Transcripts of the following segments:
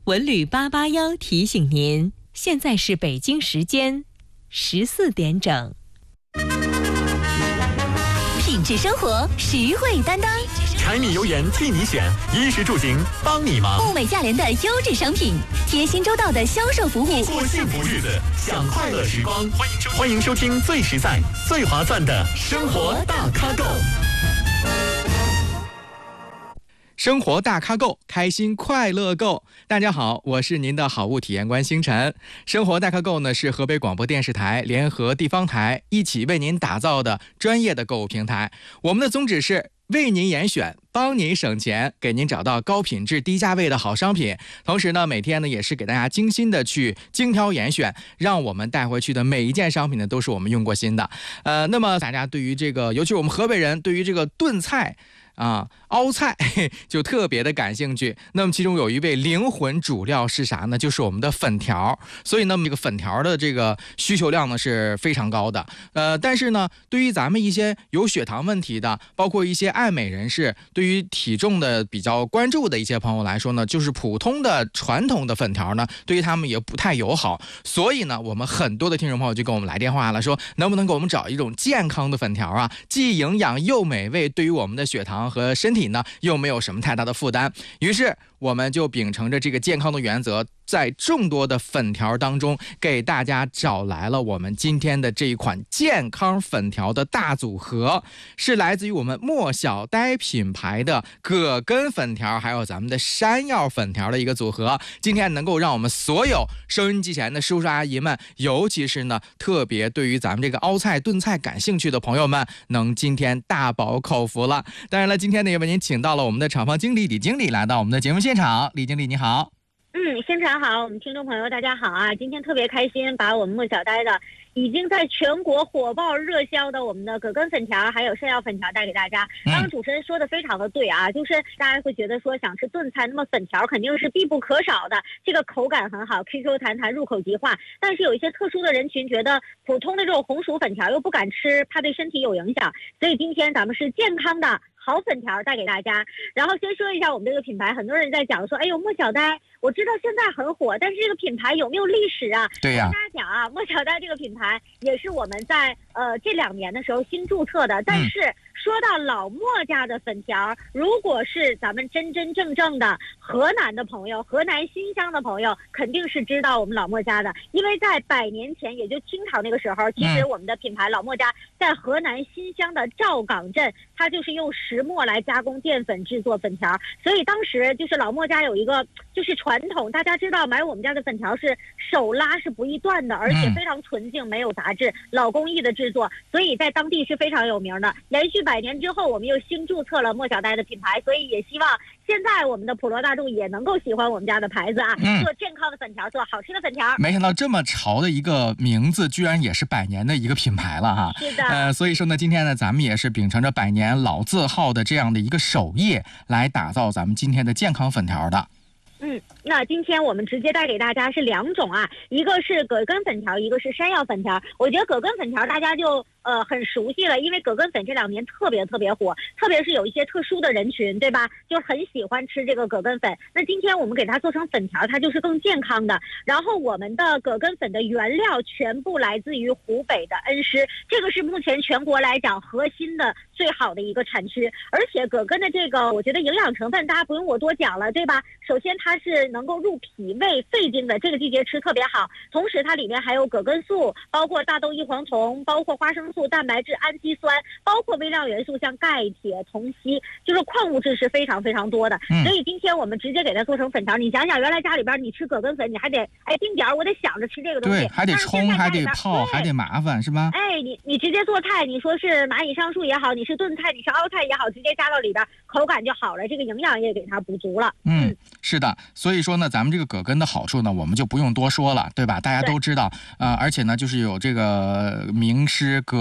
文旅881提醒您，现在是北京时间14点整。品质生活，实惠担当， 柴米油盐替你选，衣食住行帮你忙。 物美价廉的优质商品，贴心周到的销售服务， 过幸福日子，享快乐时光。欢迎收听最实在、最划算的生活大咖购。 生活大咖购，开心快乐购。大家好，我是您的好物体验官星辰。生活大咖购呢，是河北广播电视台联合地方台一起为您打造的专业的购物平台。我们的宗旨是为您严选，帮您省钱，给您找到高品质低价位的好商品。同时呢，每天呢也是给大家精心的去精挑严选，让我们带回去的每一件商品呢都是我们用过心的。那么大家对于这个，尤其是我们河北人，对于这个炖菜凹菜就特别的感兴趣。那么其中有一味灵魂主料是啥呢？就是我们的粉条。所以呢，这个粉条的这个需求量呢是非常高的。但是呢，对于咱们一些有血糖问题的，包括一些爱美人士，对于体重的比较关注的一些朋友来说呢，就是普通的传统的粉条呢，对于他们也不太友好。所以呢，我们很多的听众朋友就跟我们来电话了，说能不能给我们找一种健康的粉条啊，既营养又美味，对于我们的血糖和身体呢又没有什么太大的负担。于是我们就秉承着这个健康的原则，在众多的粉条当中给大家找来了我们今天的这一款健康粉条的大组合，是来自于我们莫小呆品牌的葛根粉条还有咱们的山药粉条的一个组合。今天能够让我们所有收音机前的叔叔阿姨们，尤其是呢特别对于咱们这个凹菜炖菜感兴趣的朋友们，能今天大饱口福了。当然了，今天呢也为您请到了我们的厂方经理李经理来到我们的节目现场。李经理你好。 星辰好，我们听众朋友大家好啊！今天特别开心，把我们莫小呆的已经在全国火爆热销的我们的葛根粉条还有山药粉条带给大家。刚刚主持人说的非常的对啊，就是大家会觉得说想吃炖菜，那么粉条肯定是必不可少的，这个口感很好 ，QQ 弹弹，入口即化。但是有一些特殊的人群觉得普通的这种红薯粉条又不敢吃，怕对身体有影响，所以今天咱们是健康的好粉条带给大家。然后先说一下我们这个品牌，很多人在讲说，哎呦莫小呆，我知道现在很火，但是这个品牌有没有历史啊？ 对呀， 跟大家讲啊，莫小呆这个品牌也是我们在这2年的时候新注册的。但是说到老莫家的粉条，如果是咱们真真正正的河南的朋友，河南新乡的朋友，肯定是知道我们老莫家的，因为在100年前，也就清朝那个时候，其实我们的品牌老莫家在河南新乡的赵岗镇，它就是用石磨来加工淀粉制作粉条。所以当时就是老莫家有一个就是传统，大家知道买我们家的粉条是手拉是不易断的，而且非常纯净，没有杂质，老工艺的制作，所以在当地是非常有名的。连续100年之后，我们又新注册了莫小呆的品牌，所以也希望现在我们的普罗大众也能够喜欢我们家的牌子啊，做健康的粉条，做好吃的粉条。 没想到这么潮的一个名字，居然也是100年的一个品牌了哈。 是的。 所以说呢，今天呢，咱们也是秉承着100年老字号的这样的一个首页，来打造咱们今天的健康粉条的。 那今天我们直接带给大家是2种啊，一个是葛根粉条，一个是山药粉条。我觉得葛根粉条大家就很熟悉了，因为葛根粉这2年特别火，特别是有一些特殊的人群，对吧？就很喜欢吃这个葛根粉。那今天我们给它做成粉条，它就是更健康的。然后我们的葛根粉的原料全部来自于湖北的恩施，这个是目前全国来讲核心的最好的一个产区。而且葛根的这个，我觉得营养成分大家不用我多讲了，对吧？首先它是能够入脾胃肺经的，这个季节吃特别好。同时它里面还有葛根素，包括大豆异黄酮，包括花生素、蛋白质、氨基酸，包括微量元素像钙、铁、铜、硒，就是矿物质是非常多的。所以今天我们直接给它做成粉条。你想想，原来家里边你吃葛根粉，你还得定点，我得想着吃这个东西， 对，还得冲，还得泡，还得麻烦，是吧？ 你直接做菜，你说是蚂蚁上树也好，你是炖菜，你是凹菜也好，直接加到里边，口感就好了，这个营养也给它补足了。 是的。所以说呢，咱们这个葛根的好处呢，我们就不用多说了，对吧？大家都知道。而且呢，就是有这个名师葛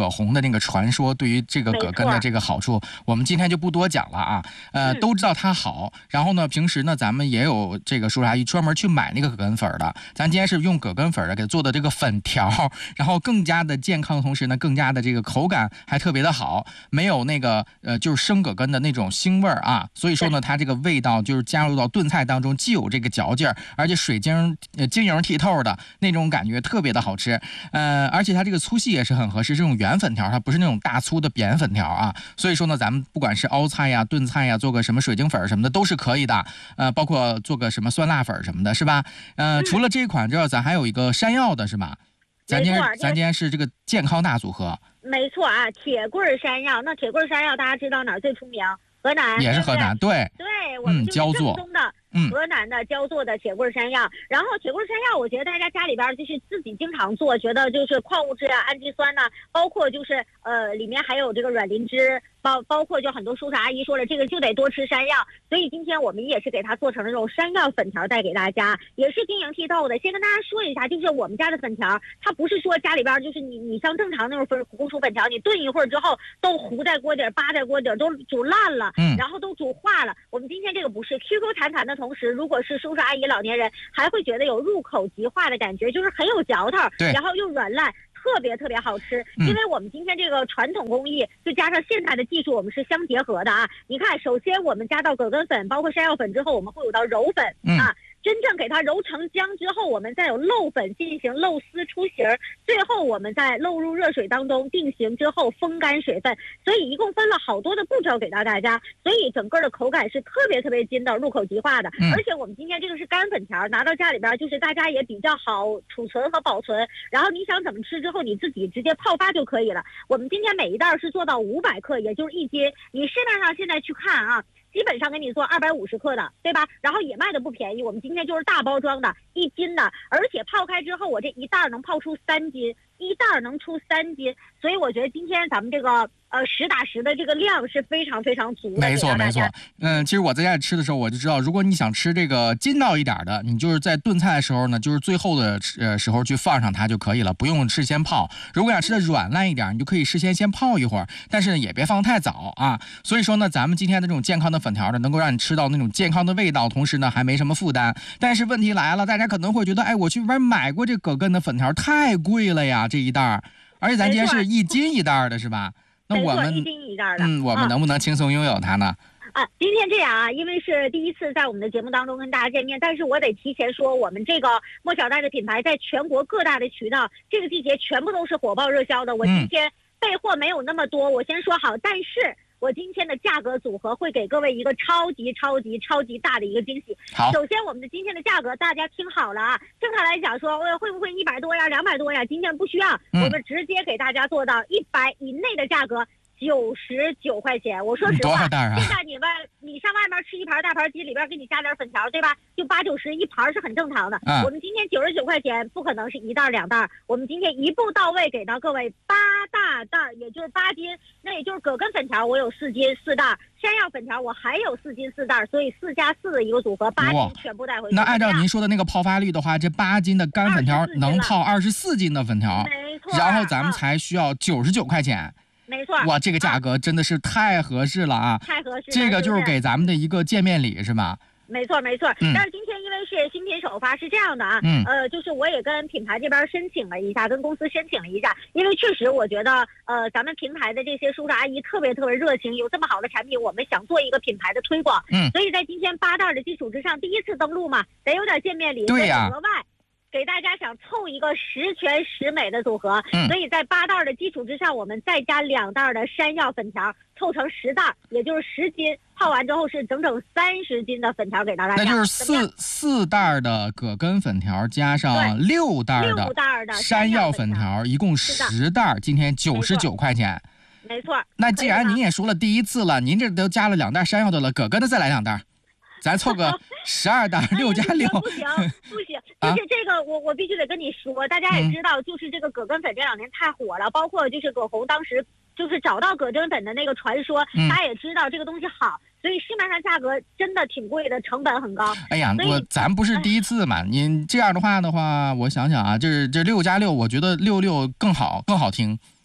葛洪的那个传说对于这个葛根的这个好处，我们今天就不多讲了啊。都知道它好，然后呢，平时呢咱们也有这个叔叔阿姨专门去买那个葛根粉的，咱今天是用葛根粉的给做的这个粉条，然后更加的健康的同时呢，更加的这个口感还特别的好，没有那个就是生葛根的那种腥味啊，所以说呢，它这个味道就是加入到炖菜当中，既有这个嚼劲儿，而且水晶晶莹剔透的那种感觉特别的好吃。而且它这个粗细也是很合适，这种圆粉条它不是那种大粗的扁粉条啊，所以说呢，咱们不管是熬菜呀、炖菜呀，做个什么水晶粉什么的都是可以的。包括做个什么酸辣粉什么的，是吧？除了这一款之后，咱还有一个山药的是吧？咱今天是这个健康大组合。 没错啊，铁棍山药。那铁棍山药大家知道哪儿最出名？河南。 也是河南，对。 对，我们就是正宗的。河南的焦作的铁棍山药，然后铁棍山药，我觉得大家家里边就是自己经常做，觉得就是矿物质啊、氨基酸呐，包括就是里面还有这个卵磷脂，包括就很多叔叔阿姨说了，这个就得多吃山药，所以今天我们也是给它做成了这种山药粉条带给大家，也是晶莹剔透的。先跟大家说一下，就是我们家的粉条，它不是说家里边就是你像正常那种红薯粉条，你炖一会儿之后都糊在锅底、扒在锅底都煮烂了，然后都煮化了。我们今天这个不是 QQ 弹弹的同时，如果是叔叔阿姨老年人，还会觉得有入口即化的感觉，就是很有嚼头，然后又软烂，特别特别好吃。因为我们今天这个传统工艺就加上现代的技术，我们是相结合的啊。你看，首先我们加到葛根粉包括山药粉之后，我们会有到揉粉啊，真正给它揉成浆之后，我们再有漏粉进行漏丝出形，最后我们再漏入热水当中定型之后风干水分，所以一共分了好多的步骤给到大家，所以整个的口感是特别特别筋道，入口即化的。而且我们今天这个是干粉条，拿到家里边就是大家也比较好储存和保存，然后你想怎么吃之后你自己直接泡发就可以了。我们今天每一袋是做到500克，也就是1斤。你市面上现在去看啊，基本上给你做250克的，对吧？然后也卖的不便宜，我们今天就是大包装的1斤的，而且泡开之后，我这一袋能泡出3斤，一袋能出3斤，所以我觉得今天咱们这个实打实的这个量是非常非常足的。 没错没错，其实我在家里吃的时候我就知道，如果你想吃这个筋道一点的，你就是在炖菜的时候呢，就是最后的时候去放上它就可以了，不用事先泡。如果想吃的软烂一点，你就可以事先泡一会儿，但是也别放太早啊。所以说呢，咱们今天的这种健康的粉条呢，能够让你吃到那种健康的味道，同时呢还没什么负担。但是问题来了，大家可能会觉得，哎，我去外面买过这葛根的粉条，太贵了呀，这一袋，而且咱今天是1斤1袋的，是吧？那我们 1斤1袋的， 我们能不能轻松拥有它呢？ 今天这样啊，因为是第一次在我们的节目当中跟大家见面，但是我得提前说，我们这个莫小袋的品牌在全国各大的渠道，这个季节全部都是火爆热销的。我今天备货没有那么多，我先说好，但是我今天的价格组合会给各位一个超级大的一个惊喜。 好， 首先我们的今天的价格大家听好了啊，正常来讲说会不会100多呀、200多呀？今天不需要，我们直接给大家做到100以内的价格。99块钱，我说实话，现在你上外面吃一盘大盘鸡，里边给你加点粉条，对吧？就80、90一盘是很正常的。我们今天99块钱不可能是1袋2袋，我们今天一步到位给到各位8大袋，也就是8斤，那也就是葛根粉条我有4斤4袋，山药粉条我还有4斤4袋，所以4+4的一个组合，8斤全部带回去。 那按照您说的那个泡发率的话，这8斤的干粉条能泡24斤的粉条， 没错。 然后咱们才需要99块钱。 没错， 哇，这个价格真的是太合适了啊！ 太合适了， 这个就是给咱们的一个见面礼，是吧？ 没错。但是今天因为是新品首发，是这样的啊，就是我也跟品牌这边申请了一下，跟公司申请了一下，因为确实我觉得咱们平台的这些叔叔阿姨特别热情，有这么好的产品，我们想做一个品牌的推广，所以在今天8袋的基础之上，第一次登录嘛，得有点见面礼， 对呀， 额外给大家想凑一个十全十美的组合，所以在8袋的基础之上，我们再加2袋的山药粉条，凑成10袋，也就是10斤。泡完之后是整整30斤的粉条给大家。 那就是四袋的葛根粉条加上6袋的山药粉条，一共10袋，今天99块钱。 没错。 那既然您也说了第一次了，您这都加了2袋山药的了，葛根的再来2袋。咱凑个12袋6+6， 不行，就是这个我必须得跟你说，大家也知道，就是这个葛根粉这2年太火了，包括就是葛洪当时就是找到葛根粉的那个传说，大家也知道这个东西好，所以市面上价格真的挺贵的，成本很高。 哎呀，咱不是第一次嘛，您这样的话，我想想啊，这6+6，我觉得66更好听。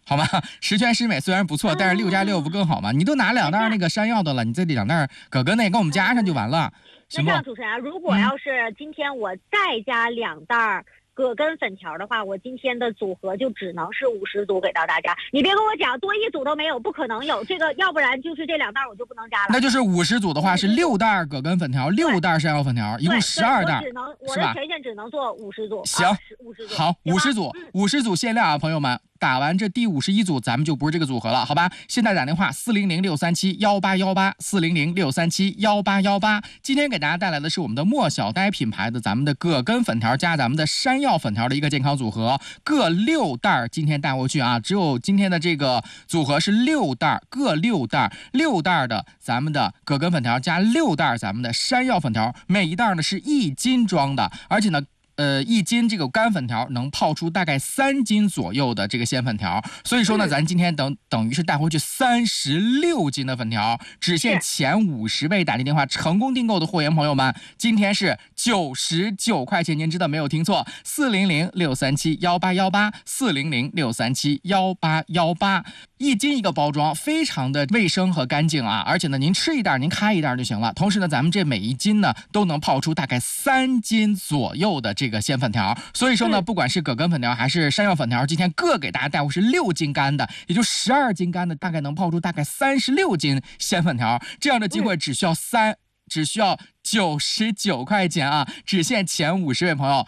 好吗？十全十美虽然不错，但是6+6不更好吗？你都拿2袋那个山药的了，你这2袋葛根那给我们加上就完了，行不？ 那这样，主持人，如果要是今天我再加2袋葛根粉条的话，我今天的组合就只能是50组给到大家。你别跟我讲多1组都没有，不可能有这个，要不然就是这2袋我就不能加了。 那就是50组的话是6袋葛根粉条，6袋山药粉条，一共12袋， 我的权限只能做50组。 行 ，50组。 好，50组，50组限量啊，朋友们。打完这第51组，咱们就不是这个组合了，好吧？现在打电话400-637-1818，400-637-1818。今天给大家带来的是我们的莫小呆品牌的咱们的葛根粉条加咱们的山药粉条的一个健康组合，各6袋，今天带过去啊。只有今天的这个组合是6袋，各6袋，6袋的咱们的葛根粉条加6袋咱们的山药粉条，每一袋呢是1斤装的，而且呢。1斤这个干粉条能泡出大概3斤左右的这个鲜粉条，所以说呢，咱今天等于是带回去36斤的粉条，只限前50位打进电话成功订购的货源朋友们，今天是99块钱，您知道没有听错，400-637-1818，400-637-1818，1斤一个包装，非常的卫生和干净啊，而且呢，您吃一袋，您开一袋就行了。同时呢，咱们这每1斤呢都能泡出大概3斤左右的这个鲜粉条，所以说呢，不管是葛根粉条还是山药粉条，今天各给大家带回是6斤干的，也就12斤干的，大概能泡出大概36斤鲜粉条，这样的机会只需要99块钱啊，只限前50位朋友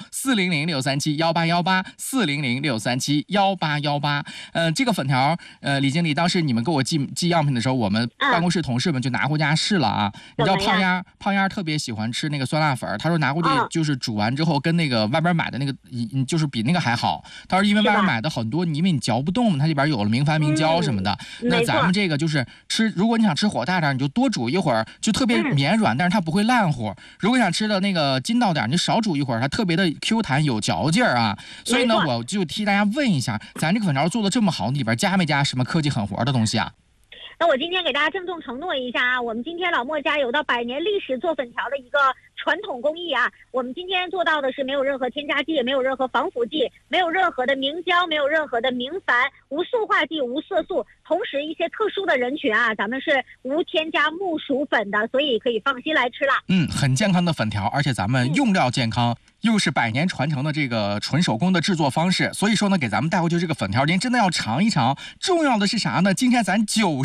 ，400-637-1818，400-637-1818。这个粉条，李经理，当时你们给我寄样品的时候，我们办公室同事们就拿回家试了啊。你知道胖丫特别喜欢吃那个酸辣粉，他说拿回去就是煮完之后跟那个外边买的那个，就是比那个还好。他说因为外边买的很多，因为你嚼不动，它里边有了明矾明胶什么的。那咱们这个就是吃，如果你想吃火大点，你就多煮一会儿，就特别绵软，但是它不会烂。如果想吃的那个筋道点，你少煮一会儿，它特别的 Q 弹有嚼劲儿啊。所以呢，我就替大家问一下，咱这个粉条做的这么好，里边加没加什么科技狠活的东西啊？ 那我今天给大家郑重承诺一下啊，我们今天老莫家有到100年历史做粉条的一个传统工艺啊，我们今天做到的是没有任何添加剂，没有任何防腐剂，没有任何的明胶，没有任何的明矾，无塑化剂，无色素。同时一些特殊的人群啊，咱们是无添加木薯粉的，所以可以放心来吃了。 很健康的粉条，而且咱们用料健康。又是100年传承的这个纯手工的制作方式，所以说呢，给咱们带回去这个粉条，您真的要尝一尝。重要的是啥呢？今天咱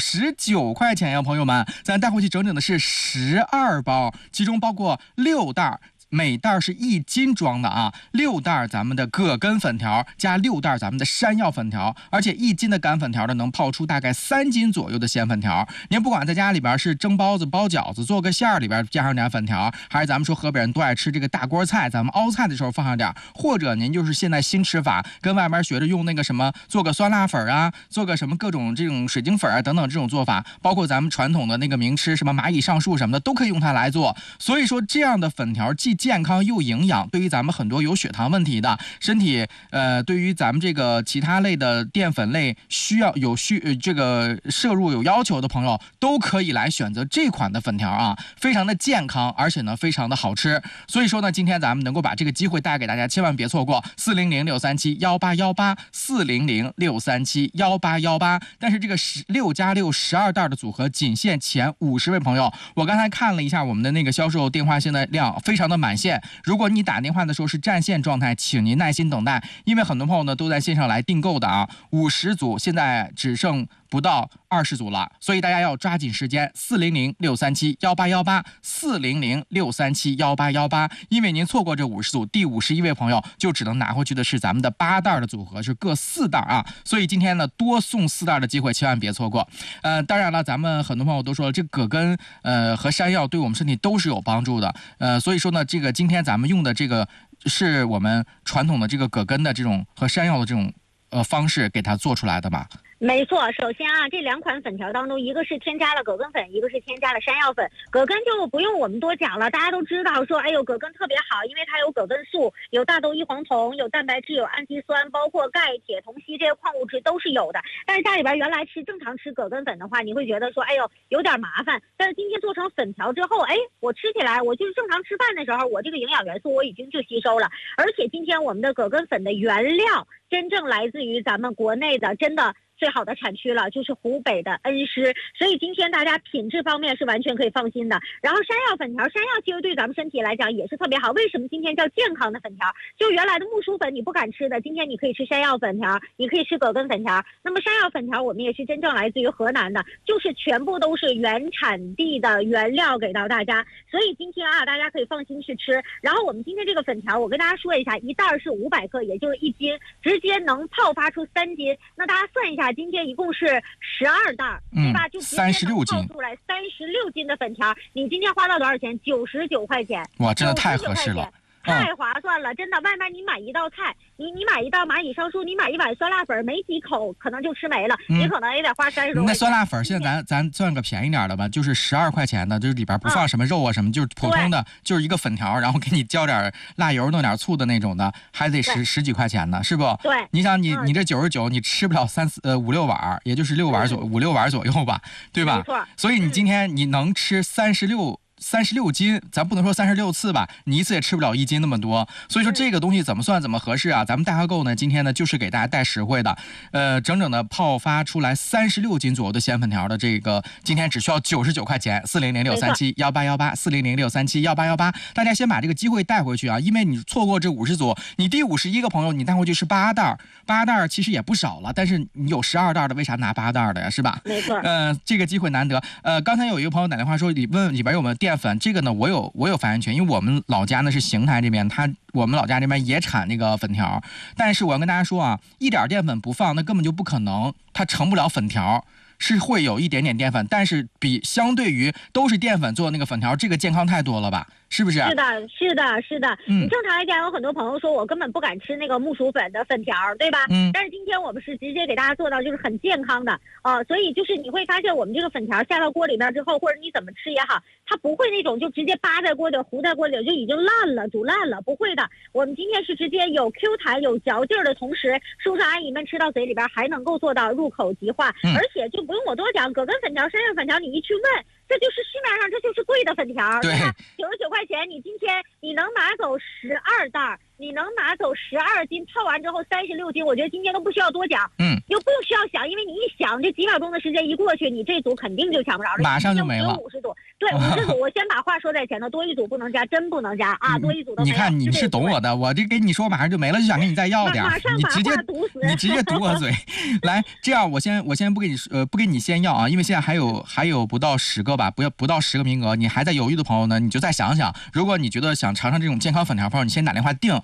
99块钱呀，朋友们，咱带回去整整的是12包，其中包括6袋。每袋是1斤装的啊，6袋咱们的葛根粉条加6袋咱们的山药粉条，而且1斤的干粉条呢能泡出大概3斤左右的鲜粉条。您不管在家里边是蒸包子、包饺子，做个馅儿里边加上点粉条，还是咱们说河北人都爱吃这个大锅菜，咱们熬菜的时候放上点，或者您就是现在新吃法，跟外边学着用那个什么做个酸辣粉啊，做个什么各种这种水晶粉啊等等这种做法，包括咱们传统的那个名吃什么蚂蚁上树什么的都可以用它来做。所以说这样的粉条既健康又营养，对于咱们很多有血糖问题的身体，对于咱们这个其他类的淀粉类需要这个摄入有要求的朋友，都可以来选择这款的粉条啊，非常的健康，而且呢非常的好吃。所以说呢，今天咱们能够把这个机会带给大家，千万别错过，400-637-1818，400-637-1818。但是这个6+6 12袋的组合仅限前50位朋友。我刚才看了一下我们的那个销售电话线的量，非常的满线。如果你打电话的时候是占线状态，请您耐心等待，因为很多朋友呢都在线上来订购的啊。50组现在只剩不到20组了，所以大家要抓紧时间，400-637-1818，400-637-1818。因为您错过这50组，第51位朋友就只能拿回去的是咱们的8袋的组合，是各4袋啊。所以今天呢多送4袋的机会，千万别错过。当然了，咱们很多朋友都说了，这葛根和山药对我们身体都是有帮助的。所以说呢，这个今天咱们用的这个是我们传统的这个葛根的这种和山药的这种方式给它做出来的吧。 没错，首先啊，这2款粉条当中，一个是添加了葛根粉，一个是添加了山药粉。葛根就不用我们多讲了，大家都知道说，哎呦，葛根特别好，因为它有葛根素，有大豆异黄酮，有蛋白质，有氨基酸，包括钙、铁、铜、硒这些矿物质都是有的。但是家里边原来正常吃葛根粉的话，你会觉得说，哎呦，有点麻烦。但是今天做成粉条之后，哎，我吃起来，我就是正常吃饭的时候，我这个营养元素我已经就吸收了。而且今天我们的葛根粉的原料真正来自于咱们国内的真的最好的产区了，就是湖北的恩施。所以今天大家品质方面是完全可以放心的。然后山药粉条，山药其实对咱们身体来讲也是特别好。为什么今天叫健康的粉条？就原来的木薯粉你不敢吃的，今天你可以吃山药粉条，你可以吃葛根粉条。那么山药粉条我们也是真正来自于河南的，就是全部都是原产地的原料给到大家。所以今天大家可以放心去吃。然后我们今天这个粉条，我跟大家说一下，一袋是500克，也就是1斤，直接能泡发出3斤。那大家算一下，今天一共是12袋，对吧？就直接能泡出来36斤的粉条。你今天花到多少钱？99块钱。 哇，真的太合适了。 太划算了，真的。外面你买一道菜，你买一道蚂蚁上树，你买一碗酸辣粉，没几口可能就吃没了，你可能也得花30多块钱。 那酸辣粉现在咱算个便宜点的吧，就是12块钱的，就是里边不放什么肉啊什么，就是普通的，就是一个粉条，然后给你浇点辣油，弄点醋的那种的，还得十几块钱呢，是不？ 对。 你想你这99，你吃不了5、6碗，也就是5、6碗左右吧，对吧？ 没错。 所以你今天你能吃36斤，咱不能说36次吧，你一次也吃不了1斤那么多。所以说这个东西怎么算怎么合适啊？咱们大咖购呢，今天呢就是给大家带实惠的，整整的泡发出来36斤左右的鲜粉条的这个，今天只需要99块钱，4006371818，4006371818。大家先把这个机会带回去啊，因为你错过这50组，你第51个朋友你带回去是8袋，8袋其实也不少了，但是你有12袋的，为啥拿8袋的呀？是吧？ 没错。 这个机会难得。刚才有一个朋友打电话说，问里边有没有淀粉，这个呢我有发言权，因为我们老家呢是邢台这边，我们老家这边也产那个粉条，但是我要跟大家说啊，一点淀粉不放那根本就不可能，它成不了粉条。是会有一点点淀粉，但是相对于都是淀粉做的那个粉条，这个健康太多了吧？是不是？ 是的。你正常来讲，有很多朋友说我根本不敢吃那个木薯粉的粉条，对吧？但是今天我们是直接给大家做到就是很健康的所以就是你会发现我们这个粉条下到锅里边之后，或者你怎么吃也好，它不会那种就直接扒在锅里糊在锅里就已经烂了煮烂了，不会的。我们今天是直接有 Q 弹有嚼劲儿的同时，叔叔阿姨们吃到嘴里边还能够做到入口即化，而且就不用我多讲，葛根粉条、山药粉条，你一去问，这就是市面上这就是贵的粉条，对吧？99块钱，你今天你能拿走12袋，你能拿走12斤，泡完之后36斤，我觉得今天都不需要多讲，又不需要想，因为你一想，这几秒钟的时间一过去，你这组肯定就抢不着了， 马上就没了。 50组，对，50组，我先把话说在前头，多一组不能加，真不能加啊，多一组都没有。 你看你是懂我的，我这跟你说马上就没了，就想跟你再要点，你直接堵我嘴。来，这样我先不给你先要啊，因为现在还有不到10个吧，不到10个名额，你还在犹豫的朋友呢，你就再想想，如果你觉得想尝尝这种健康粉条朋友，你先打电话定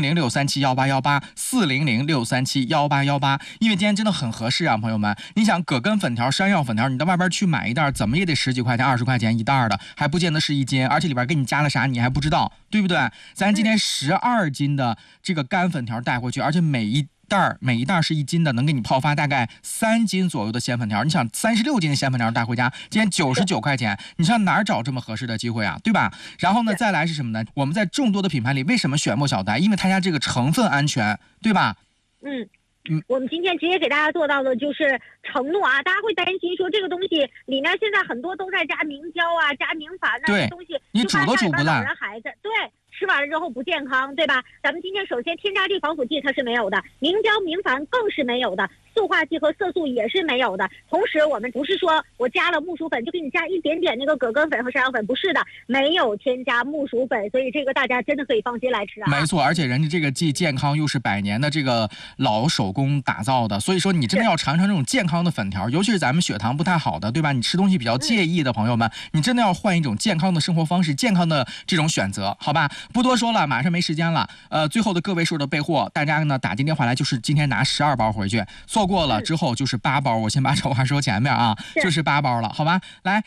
4006371818，4006371818，因为今天真的很合适啊，朋友们。你想葛根粉条、山药粉条，你到外边去买一袋，怎么也得10几块钱、20块钱一袋的，还不见得是1斤，而且里边给你加了啥你还不知道，对不对？咱今天12斤的这个干粉条带回去，而且每一袋是1斤的，能给你泡发大概3斤左右的鲜粉条。你想36斤的鲜粉条带回家，今天99块钱，你上哪儿找这么合适的机会啊？对吧？然后呢，再来是什么呢？我们在众多的品牌里，为什么选莫小呆？因为他家这个成分安全，对吧？ 我们今天直接给大家做到的就是承诺啊，大家会担心说这个东西里面现在很多都在加明胶啊、加明矾这东西， 你煮都煮不烂， 老人孩子对。吃完了之后不健康，对吧？咱们今天首先添加剂、防腐剂它是没有的，明胶、明矾更是没有的，塑化剂和色素也是没有的。同时，我们不是说我加了木薯粉就给你加一点点那个葛根粉和山药粉，不是的，没有添加木薯粉，所以这个大家真的可以放心来吃啊。 没错，而且人家这个既健康又是100年的这个老手工打造的，所以说你真的要尝尝这种健康的粉条，尤其是咱们血糖不太好的，对吧？你吃东西比较介意的朋友们，你真的要换一种健康的生活方式，健康的这种选择，好吧？不多说了，马上没时间了。最后的个位数的备货，大家呢打进电话来就是今天拿12包回去，错过了之后就是8包。我先把这话说前面啊，就是8包了，好吧？来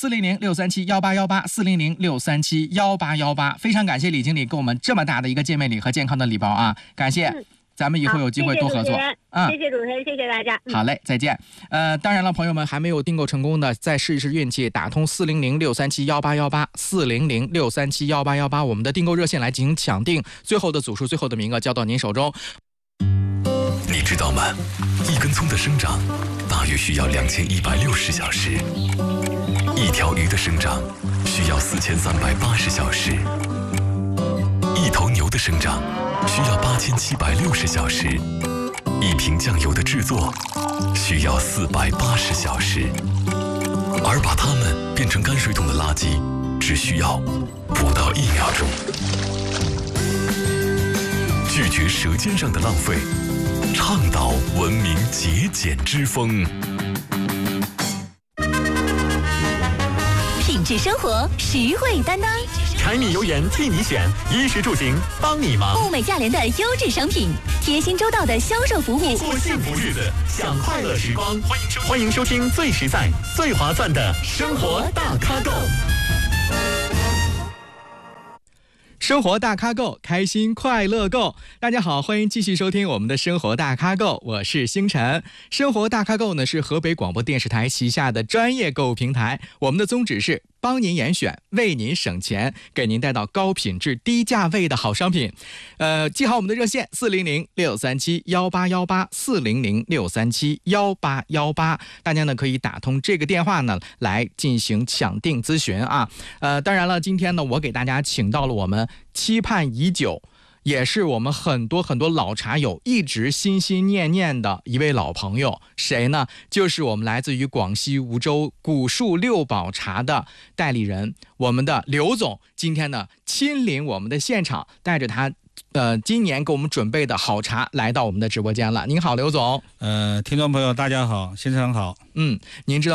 ，4006371818，4006371818，非常感谢李经理给我们这么大的一个见面礼和健康的礼包啊，感谢。咱们以后有机会多合作。 谢谢主持人，谢谢大家。 好嘞，再见。当然了，朋友们还没有订购成功的，再试一试运气，打通400-637-1818，400-637-1818，我们的订购热线来进行抢订，最后的组数、最后的名额交到您手中。 你知道吗？一根葱的生长大约需要2160小时，一条鱼的生长需要4380小时，一头牛的生长需要8760小时，一瓶酱油的制作需要480小时，而把它们变成泔水桶的垃圾，只需要不到1秒钟。拒绝舌尖上的浪费，倡导文明节俭之风。 品质生活，实惠担当。 柴米油盐替你选，衣食住行帮你忙。 物美价廉的优质商品，贴心周到的销售服务。 过幸福日子，享快乐时光。欢迎收听最实在、最划算的生活大咖购。 生活大咖购，开心快乐购。大家好，欢迎继续收听我们的生活大咖购，我是星辰。生活大咖购呢是河北广播电视台旗下的专业购物平台，我们的宗旨是帮您严选，为您省钱，给您带到高品质低价位的好商品。记好我们的热线400-637-1818，400-637-1818，大家呢可以打通这个电话呢来进行抢订咨询啊。当然了，今天呢我给大家请到了我们期盼已久，也是我们很多老茶友一直心心念念的一位老朋友，谁呢？就是我们来自于广西梧州古树六宝茶的代理人，我们的刘总，今天呢亲临我们的现场，带着他今年给我们准备的好茶来到我们的直播间了。您好，刘总。 听众朋友大家好，先生好。 您知道